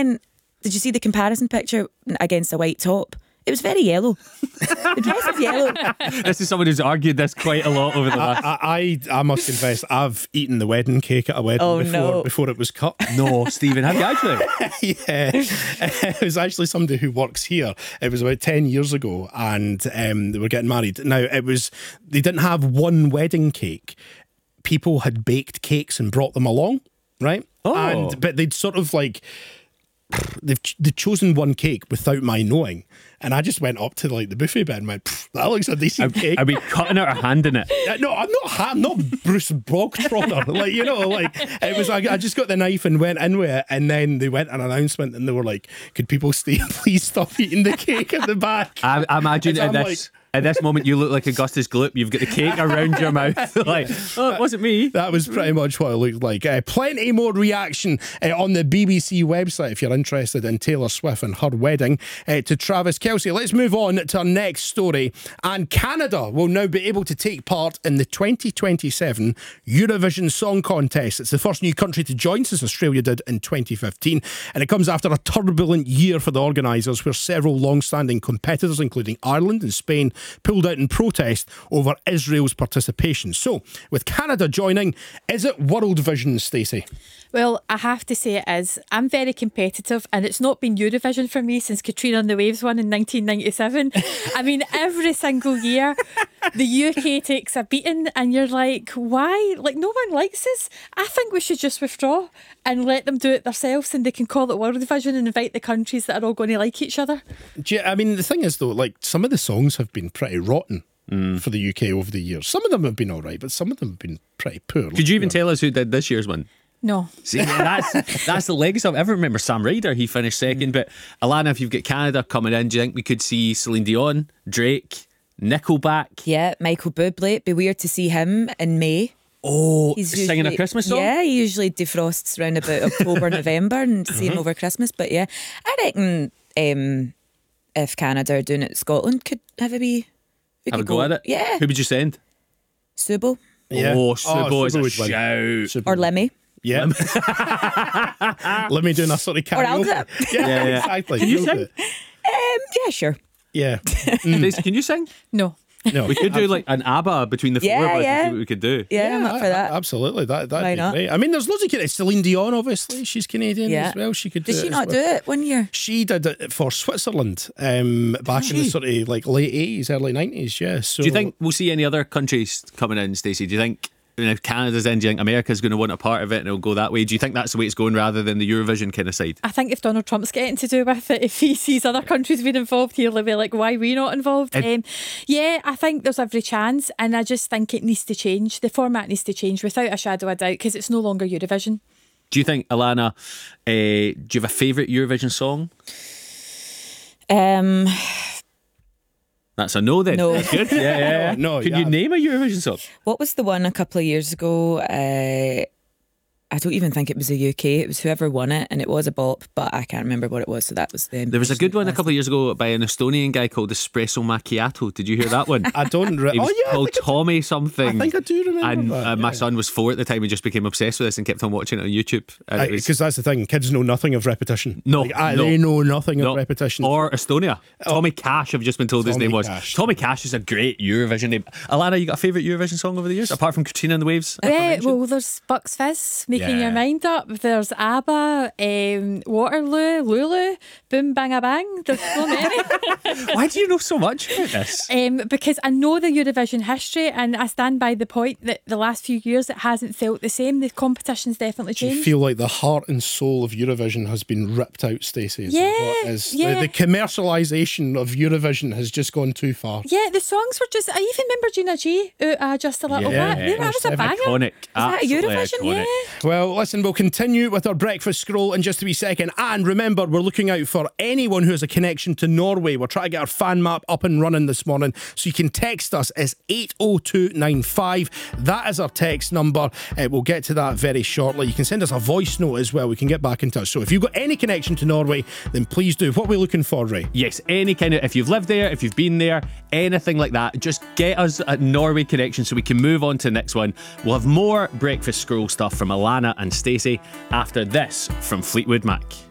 then, did you see the comparison picture against a white top? It was very yellow. The dress was yellow. This is someone who's argued this quite a lot over the last... I must confess, I've eaten the wedding cake at a wedding before it was cut. No, Stephen, have you actually? Yeah. It was actually somebody who works here. It was about 10 years ago, and they were getting married. Now, they didn't have one wedding cake. People had baked cakes and brought them along, right? Oh. But they'd sort of like... They'd chosen one cake without my knowing, and I just went up to like the buffet bed and went, "That looks a decent cake." Are we cutting it or handing it? No, I'm not Bruce Bogtrotter. Like, you know, like it was. I just got the knife and went in with it, and then they went an announcement, and they were like, "Could people please stop eating the cake at the back?" I imagine at this moment you look like Augustus Gloop. You've got the cake around your mouth. Like, oh, it wasn't me. That was pretty much what it looked like. Plenty more reaction on the BBC website if you're interested in Taylor Swift and her wedding to Travis Kelce. Let's move on to our next story. And Canada will now be able to take part in the 2027 Eurovision Song Contest. It's the first new country to join since Australia did in 2015. And it comes after a turbulent year for the organisers, where several long-standing competitors, including Ireland and Spain, pulled out in protest over Israel's participation. So, with Canada joining, is it World Vision, Stacey? Well, I have to say it is. I'm very competitive, and it's not been Eurovision for me since Katrina and the Waves won in 1997. I mean, every single year the UK takes a beating, and you're like, why? Like, no one likes us. I think we should just withdraw and let them do it themselves, and they can call it World Vision and invite the countries that are all going to like each other. I mean, the thing is, though, like, some of the songs have been pretty rotten for the UK over the years. Some of them have been all right, but some of them have been pretty poor. Could you even tell us who did this year's one? No. See, that's the legacy of. I ever remember Sam Ryder, he finished second. But Alana, if you've got Canada coming in, do you think we could see Celine Dion, Drake, Nickelback? Yeah, Michael Bublé. It'd be weird to see him in May. Oh, He's singing a Christmas song? Yeah, he usually defrosts around about October, November, and see him over Christmas. But yeah, I reckon if Canada are doing it, Scotland could have a wee... Have a go at it? Yeah. Who would you send? Subo. Yeah. Oh, Subo is a would win. shout. Or Lemmy. Yeah. Let me do a sort of karaoke. Or Alda. Yeah, exactly. Can you sing? Yeah, sure. Yeah. Stacey, can you sing? No. No, We could do like an ABBA between the four of us and see what we could do. Yeah, I'm up for that. Absolutely. That'd Why be not? great. I mean, there's loads of Canadians. Celine Dion, obviously. She's Canadian as well. She could do Did it she as not well. do it one year? She did it for Switzerland back in the sort of like late 80s, early 90s, yeah. So Do you think we'll see any other countries coming in, Stacey? Do you think if Canada's in, do you think America's going to want a part of it and it'll go that way? Do you think that's the way it's going rather than the Eurovision kind of side? I think if Donald Trump's getting to do with it, if he sees other countries being involved, he'll be like, why are we not involved? Yeah, I think there's every chance, and I just think it needs to change. The format needs to change without a shadow of a doubt, because it's no longer Eurovision. Do you think, Alana, do you have a favourite Eurovision song? That's a no then. No. That's good. Yeah. No, Can you name a Eurovision song? What was the one a couple of years ago? I don't even think it was the UK. It was whoever won it, and it was a bop, but I can't remember what it was. So that was the. There was a good one a couple of years ago by an Estonian guy called Espresso Macchiato. Did you hear that one? I don't... It was called Tommy something. I think I do remember and that. my son was 4 at the time and just became obsessed with this and kept on watching it on YouTube. Because that's the thing, kids know nothing of repetition. No, They know nothing of repetition. Or Estonia. Tommy Cash, I've just been told his Tommy name was. Cash. Tommy Cash is a great Eurovision name. Alana, you got a favourite Eurovision song over the years? Apart from Katrina and the Waves? Well, there's Bucks Fizz, Making Your Mind Up. There's ABBA, Waterloo, Lulu, Boom Bang a Bang. There's so many. Why do you know so much about this? Because I know the Eurovision history, and I stand by the point that the last few years it hasn't felt the same. The competition's definitely Do you changed. feel like the heart and soul of Eurovision has been ripped out, Stacey? The commercialisation of Eurovision has just gone too far. Yeah, the songs were just... I even remember Gina G, Just a Little Bit. That was a banger. Iconic. Is that Eurovision? Iconic. Yeah. Well, listen, we'll continue with our breakfast scroll in just a wee second. And remember, we're looking out for anyone who has a connection to Norway. We're trying to get our fan map up and running this morning. So you can text us. It's 80295. That is our text number. We'll get to that very shortly. You can send us a voice note as well. We can get back in touch. So if you've got any connection to Norway, then please do. What are we looking for, Ray? Yes, any kind of, if you've lived there, if you've been there, anything like that, just get us a Norway connection so we can move on to the next one. We'll have more breakfast scroll stuff from Alana and Stacey after this from Fleetwood Mac.